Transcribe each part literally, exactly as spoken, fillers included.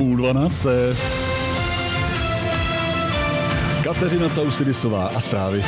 Půl dvanácté. Kateřina Causidisová a zprávy.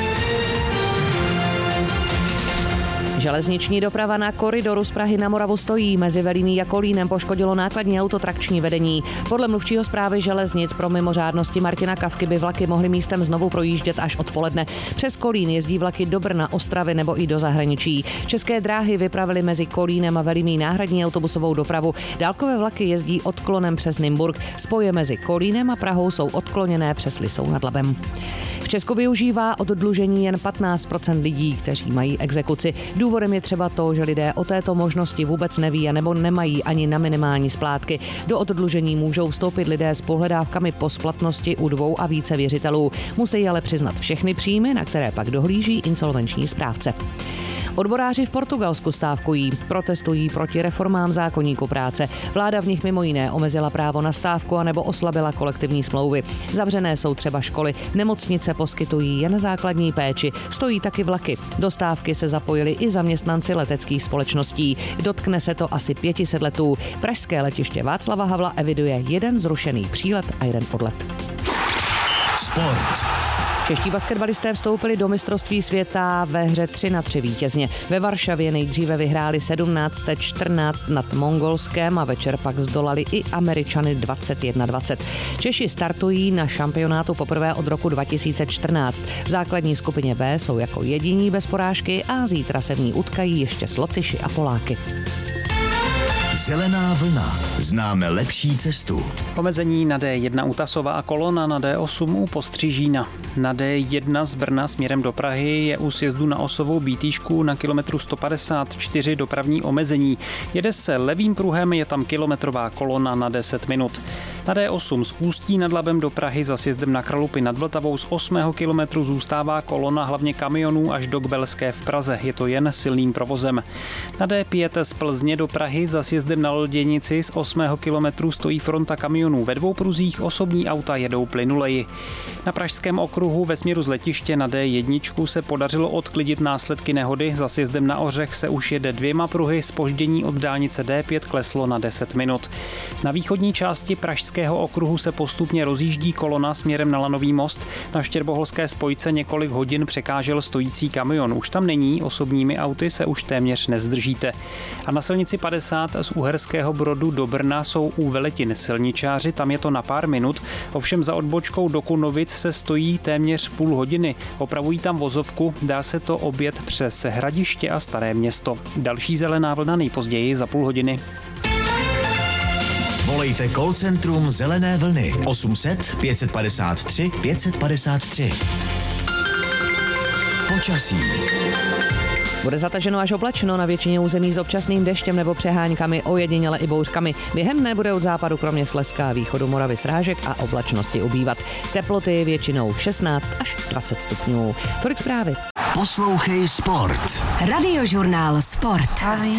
Železniční doprava na koridoru z Prahy na Moravu stojí. Mezi Velimí a Kolínem poškodilo nákladní auto trakční vedení. Podle mluvčího zprávy železnic pro mimořádnosti Martina Kavky by vlaky mohly místem znovu projíždět až odpoledne. Přes Kolín jezdí vlaky do Brna, Ostravy nebo i do zahraničí. České dráhy vypravily mezi Kolínem a Velimí náhradní autobusovou dopravu. Dálkové vlaky jezdí odklonem přes Nymburk. Spoje mezi Kolínem a Prahou jsou odkloněné přes Lisou nad Labem. V Česku využívá oddlužení jen patnáct procent lidí, kteří mají exekuci. Důvodem je třeba to, že lidé o této možnosti vůbec neví a nebo nemají ani na minimální splátky. Do oddlužení můžou vstoupit lidé s pohledávkami po splatnosti u dvou a více věřitelů. Musí ale přiznat všechny příjmy, na které pak dohlíží insolvenční správce. Odboráři v Portugalsku stávkují, protestují proti reformám zákoníku práce. Vláda v nich mimo jiné omezila právo na stávku anebo oslabila kolektivní smlouvy. Zavřené jsou třeba školy, nemocnice poskytují jen základní péči, stojí taky vlaky. Do stávky se zapojili i zaměstnanci leteckých společností. Dotkne se to asi pěti set letů. Pražské letiště Václava Havla eviduje jeden zrušený přílet a jeden odlet. Sport. Čeští basketbalisté vstoupili do mistrovství světa ve hře tři na tři vítězně. Ve Varšavě nejdříve vyhráli sedmnáct čtrnáct nad Mongolskem a večer pak zdolali i Američany dvacet jedna dvacet. Češi startují na šampionátu poprvé od roku dva tisíce čtrnáct. V základní skupině B jsou jako jediní bez porážky a zítra se v ní utkají ještě s Lotyši a Poláky. Zelená vlna. Známe lepší cestu. Omezení na D jedna u Tasova a kolona na D osm u Postřížína. Na D jedna z Brna směrem do Prahy je u sjezdu na Osovou Bítýšku na kilometru sto padesát čtyři dopravní omezení. Jede se levým pruhem, je tam kilometrová kolona na deset minut. Na D osm z Ústí nad Labem do Prahy za sjezdem na Kralupy nad Vltavou z osmého kilometru zůstává kolona hlavně kamionů až do Kbelské v Praze. Je to jen silným provozem. Na D pět z Plzně do Prahy za sjezdem na Loděnici z osmého kilometru stojí fronta kamionů. Ve dvou pruzích osobní auta jedou plynuleji. Na pražském okruhu ve směru z letiště na D jedna se podařilo odklidit následky nehody. Za sjezdem na Ořech se už jede dvěma pruhy, zpoždění od dálnice D pět kleslo na deset minut. Na východní části pražského okruhu se postupně rozjíždí kolona směrem na Lanový most. Na Štěrboholské spojce několik hodin překážel stojící kamion. Už tam není, osobními auty se už téměř nezdržíte. A na silnici padesát z Uherského Brodu do Brna jsou u Veletin silničáři, tam je to na pár minut, ovšem za odbočkou do Kunovic se stojí téměř půl hodiny. Opravují tam vozovku, dá se to objet přes Hradiště a Staré Město. Další zelená vlna nejpozději za půl hodiny. Volejte call centrum Zelené vlny osm set pět padesát tři pět padesát tři. Počasí. Bude zataženo až oblačno, na většině území s občasným deštěm nebo přeháňkami, ojediněle i bouřkami. Během dne bude od západu kromě Slezska a východu Moravy srážek a oblačnosti ubývat. Teploty většinou šestnáct až dvacet stupňů. Tolik zprávy. Poslouchej Sport. Radiožurnál Sport.